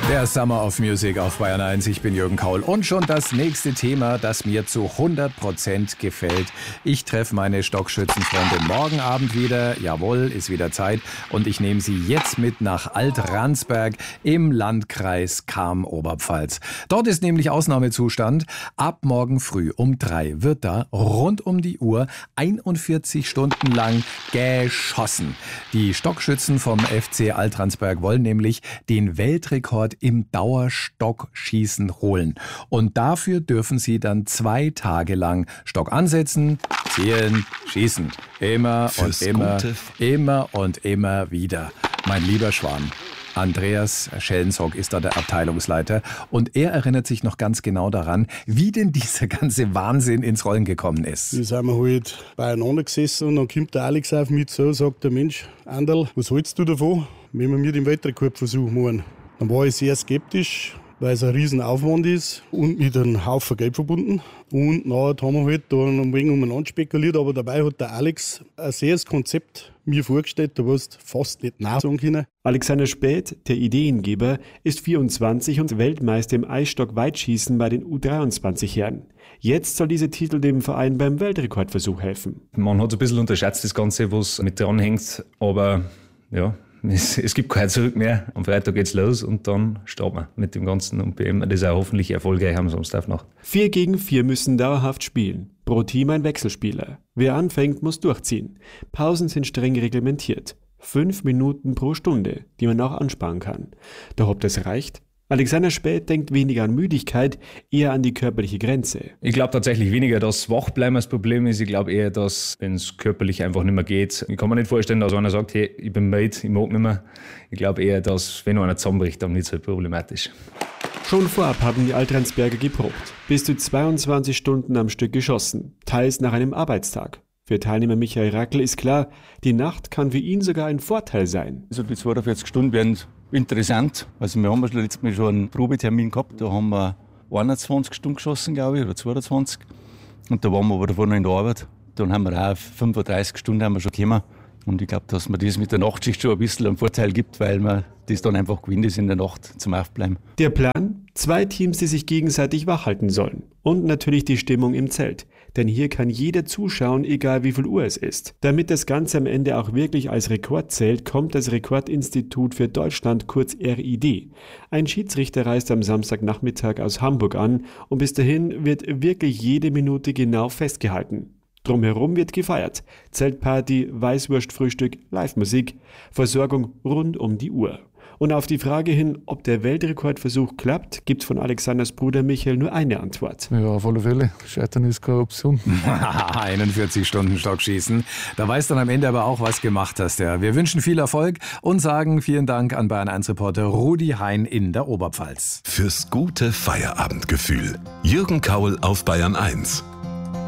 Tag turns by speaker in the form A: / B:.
A: Der Summer of Music auf Bayern 1. Ich bin Jürgen Kaul. Und schon das nächste Thema, das mir zu 100% gefällt. Ich treffe meine Stockschützenfreundin morgen Abend wieder. Jawohl, ist wieder Zeit. Und ich nehme sie jetzt mit nach Alt-Ransberg im Landkreis Cham-Oberpfalz. Dort ist nämlich Ausnahmezustand. Ab morgen früh um 3 wird da rund um die Uhr 41 Stunden lang geschossen. Die Stockschützen vom FC Alt-Ransberg wollen nämlich den Weltrekord im Dauerstockschießen holen. Und dafür dürfen sie dann 2 Tage lang Stock ansetzen, zielen, schießen. Immer und immer wieder. Mein lieber Schwan. Andreas Schellenzock ist da der Abteilungsleiter und er erinnert sich noch ganz genau daran, wie denn dieser ganze Wahnsinn ins Rollen gekommen ist.
B: Wir sind halt beieinander gesessen und dann kommt der Alex auf mich zu und sagt der Mensch, Anderl, was hältst du davon, wenn wir mit dem Weltrekordversuch machen? Dann war ich sehr skeptisch, weil es ein riesen Aufwand ist und mit einem Haufen Geld verbunden. Und nachher haben wir halt da ein wenig umeinander spekuliert, aber dabei hat der Alex ein sehr Konzept mir vorgestellt, da wirst du fast nicht Nein sagen können.
C: Alexander Späth, der Ideengeber, ist 24 und Weltmeister im Eisstock-Weitschießen bei den U23-Herren. Jetzt soll dieser Titel dem Verein beim Weltrekordversuch helfen.
D: Man hat ein bisschen unterschätzt das Ganze, was mit dranhängt, aber ja, es gibt kein Zurück mehr. Am Freitag geht's los und dann starten wir mit dem Ganzen und beenden das auch hoffentlich erfolgreich am Samstagnacht.
C: 4 gegen 4 müssen dauerhaft spielen. Pro Team ein Wechselspieler. Wer anfängt, muss durchziehen. Pausen sind streng reglementiert. 5 Minuten pro Stunde, die man auch ansparen kann. Doch ob das reicht? Alexander Späth denkt weniger an Müdigkeit, eher an die körperliche Grenze.
D: Ich glaube tatsächlich weniger, dass Wachbleiben das Problem ist. Ich glaube eher, dass, wenn es körperlich einfach nicht mehr geht, ich kann mir nicht vorstellen, dass einer sagt, hey, ich bin müde, ich mag nicht mehr. Ich glaube eher, dass, wenn einer zusammenbricht, dann wird es halt problematisch.
C: Schon vorab haben die Alt-Ransberger geprobt. Bis zu 22 Stunden am Stück geschossen, teils nach einem Arbeitstag. Für Teilnehmer Michael Rackel ist klar, die Nacht kann für ihn sogar ein Vorteil sein.
E: Also die 42 Stunden werden interessant. Also wir haben letztes Mal schon einen Probetermin gehabt, da haben wir 21 Stunden geschossen, glaube ich, oder 22. Und da waren wir aber davon noch in der Arbeit. Dann haben wir auch 35 Stunden haben wir schon gekommen. Und ich glaube, dass man das mit der Nachtschicht schon ein bisschen einen Vorteil gibt, weil man das dann einfach gewinnt ist in der Nacht zum Aufbleiben.
C: Der Plan? 2 Teams, die sich gegenseitig wachhalten sollen. Und natürlich die Stimmung im Zelt. Denn hier kann jeder zuschauen, egal wie viel Uhr es ist. Damit das Ganze am Ende auch wirklich als Rekord zählt, kommt das Rekordinstitut für Deutschland, kurz RID. Ein Schiedsrichter reist am Samstagnachmittag aus Hamburg an und bis dahin wird wirklich jede Minute genau festgehalten. Drumherum wird gefeiert. Zeltparty, Weißwurstfrühstück, Live-Musik, Versorgung rund um die Uhr. Und auf die Frage hin, ob der Weltrekordversuch klappt, gibt von Alexanders Bruder Michael nur eine Antwort.
F: Ja, auf alle Fälle. Scheitern ist keine Option.
A: 41 Stunden Stockschießen. Da weißt du dann am Ende aber auch, was gemacht hast. Ja. Wir wünschen viel Erfolg und sagen vielen Dank an Bayern 1 Reporter Rudi Hein in der Oberpfalz.
G: Fürs gute Feierabendgefühl. Jürgen Kaul auf Bayern 1.